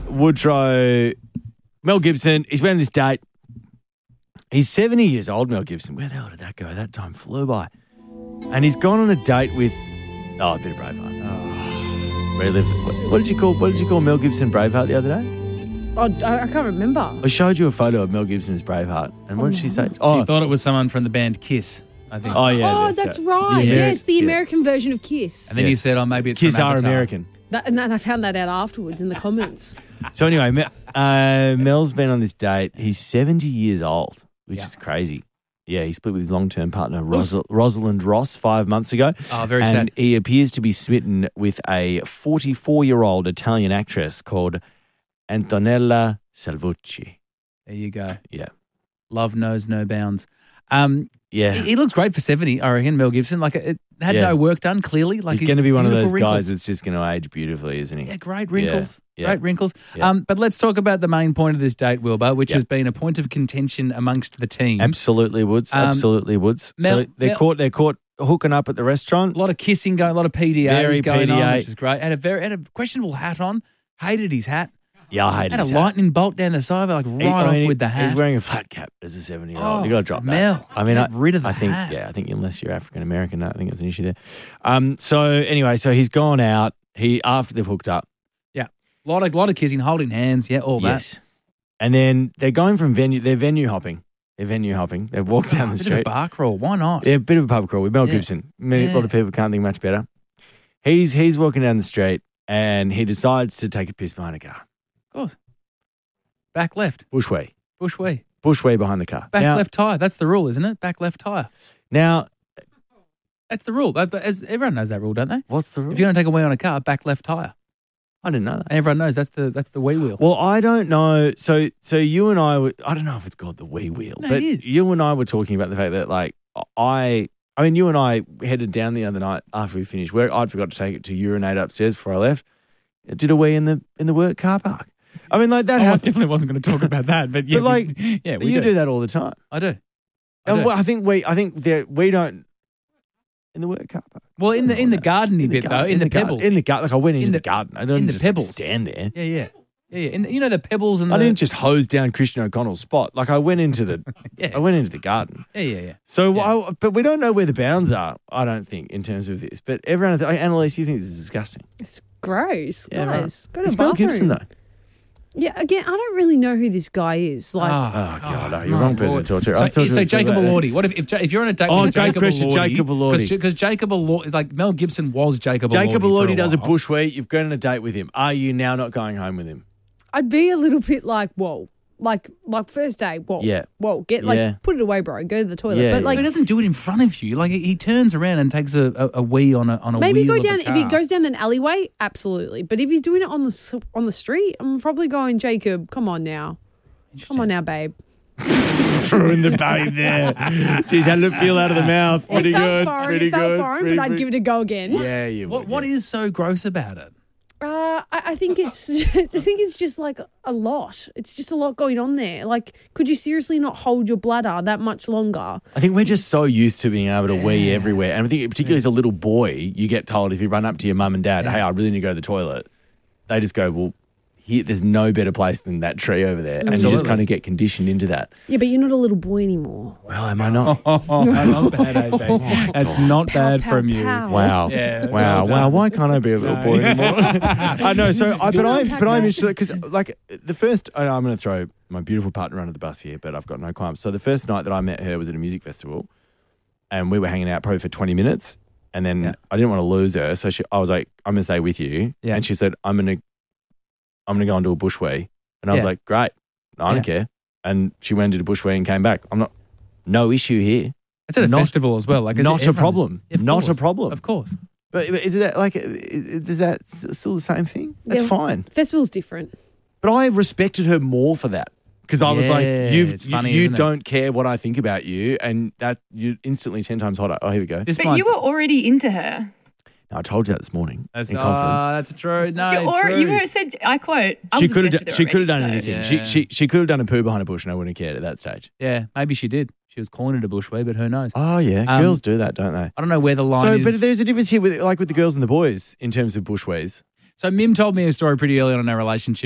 Woodrow, Mel Gibson, he's been on this date. He's 70 years old, Mel Gibson. Where the hell did that go? That time flew by. And he's gone on a date with, a bit of Braveheart. What did you call Mel Gibson Braveheart the other day? Oh, I can't remember. I showed you a photo of Mel Gibson's Braveheart. And what did she say? She thought it was someone from the band Kiss, I think. Oh, yeah. Oh, that's right. Yes, the American version of Kiss. And then he said, maybe it's Kiss from are Avatar. American. And then I found that out afterwards in the comments. So anyway, Mel's been on this date. He's 70 years old, which is crazy. Yeah, he split with his long-term partner, Rosalind Ross, 5 months ago. Oh, very sad. And he appears to be smitten with a 44-year-old Italian actress called Antonella Salvucci. There you go. Yeah. Love knows no bounds. Yeah. He looks great for 70, I reckon, Mel Gibson. Like, it had no work done, clearly. Like, he's going to be one of those wrinkles. guys that's just going to age beautifully, isn't he? Yeah, great wrinkles. Yeah. Great wrinkles. Yeah. But let's talk about the main point of this date, Wilbur, which has been a point of contention amongst the team. Absolutely, Woods. Absolutely, Woods. So they're caught hooking up at the restaurant. A lot of kissing going, a lot of PDAs Very going PDA. on, which is great. Had a questionable hat on. Hated his hat. Yeah, I hated Had his a hat. lightning bolt down the side, like off with the hat. He's wearing a flat cap as a 70-year-old. Oh, You got to drop that. Mel, get rid of the I think, hat. yeah, I think unless you're African American, I think it's an issue there. So anyway, so he's gone out. After they've hooked up. Yeah, a lot of kissing, holding hands. Yeah, all that. Yes. And then they're going from venue. They're venue hopping. They've walked down the Bit of street. a bar crawl. Why not? Yeah, a bit of a pub crawl with Mel Gibson. A lot of people can't think much better. He's walking down the street and he decides to take a piss behind a car. Of course. Back left. Bushway behind the car. Back left tyre. That's the rule, isn't it? Back left tyre. Now, That's the rule. Everyone knows that rule, don't they? what's the rule? If you don't take a wee on a car, back left tyre. I didn't know that. Everyone knows that's the wee wheel. Well, I don't know. So you and I don't know if it's called the wee wheel, No, but it is. you and I were talking about the fact that, like, I mean, you and I headed down the other night after we finished work. I'd forgot to take it to urinate upstairs before I left. I did a wee in the work car park. I mean, like that. I happens. definitely wasn't going to talk about that, but yeah, But like, we you do that all the time. I do. And I think we don't in the work car park. Well, in the gardeny bit though, in the pebbles. In the garden, like I went into the garden. I didn't in the just pebbles. stand there. Yeah. In the pebbles and I didn't just hose down Christian O'Connell's spot. Like I went into the, I went into the garden. Yeah. So, but we don't know where the bounds are. I don't think in terms of this. But everyone, Annalise, you think this is disgusting? It's gross, Yeah, guys. right. Go to It's the Mel bathroom. Gibson though. Yeah, again, I don't really know who this guy is. Like, Oh God, no, you're the wrong person to talk to. So Jacob Elordi. What if you're on a date with great Jacob question, Elordi? Jacob Elordi. Because Jacob Elordi, like Mel Gibson was Jacob Elordi. Jacob for Elordi does a while. bushway. You've gone on a date with him. Are you now not going home with him? I'd be a little bit like, whoa. Like first day, whoa. Yeah. Whoa, Yeah. put it away, bro. Go to the toilet. Yeah, but like, He doesn't do it in front of you. Like he turns around and takes a wee on a maybe wheel go of down, a car. if he goes down an alleyway, absolutely. But if he's doing it on the street, I'm probably going, Jacob, come on now. Come on now, babe. Throwing the babe there. Jeez, how did it feel out of the mouth? Pretty It felt good. foreign, Pretty it felt good. foreign, pretty, but I'd give it a go again. Yeah, you would. What is so gross about it? I think it's just like a lot. It's just a lot going on there. Like, could you seriously not hold your bladder that much longer? I think we're just so used to being able to wee everywhere. And I think particularly as a little boy, you get told if you run up to your mum and dad, hey, I really need to go to the toilet. They just go, well, there's no better place than that tree over there. And you just kind of get conditioned into that. Yeah, but you're not a little boy anymore. Well, am I not? Not bad, AB. That's not bad Pow, from you. pow. Wow. Yeah, Wow. well done. Wow. Why can't I be a little boy anymore? I know. So, but I'm interested because, like, the first, I'm going to throw my beautiful partner under the bus here, but I've got no qualms. So the first night that I met her was at a music festival, and we were hanging out probably for 20 minutes, and then I didn't want to lose her, so I was like, I'm going to stay with you, and she said, I'm going to go and do a bushway, and I was like, great, I don't care, and she went and did a bushway and came back. No issue here. It's at a festival as well. Like, Not a problem. Not a problem. Of course. But is it like, is that still the same thing? That's fine. Festival's different. But I respected her more for that because I was like, it's funny, you isn't it? don't care what I think about you, and that you're instantly 10 times hotter. Oh, here we go. But you were already into her. No, I told you that this morning That's, in conference. that's true. No, You were said, I quote, I was She could obsessed with her she could have done already, so- anything. Yeah. She could have done a poo behind a bush, and I wouldn't have cared at that stage. Yeah, maybe she did. She was calling it a bushway, but who knows? Oh yeah, girls do that, don't they? I don't know where the line So, is. but there's a difference here with the girls and the boys in terms of bushways. So Mim told me a story pretty early on in our relationship